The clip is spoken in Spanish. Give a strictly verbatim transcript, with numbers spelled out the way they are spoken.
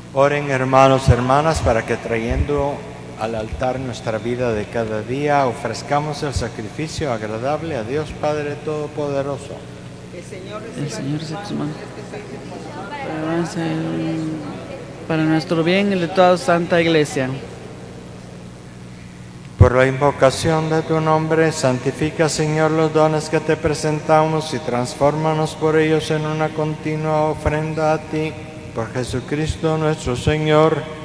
Oren, hermanos y hermanas, para que trayendo al altar nuestra vida de cada día, ofrezcamos el sacrificio agradable a Dios Padre Todopoderoso. El Señor El Señor reciba es tus tu manos mano. para avance Para nuestro bien y de toda Santa Iglesia. Por la invocación de tu nombre, santifica, Señor, los dones que te presentamos y transfórmanos por ellos en una continua ofrenda a ti. Por Jesucristo nuestro Señor.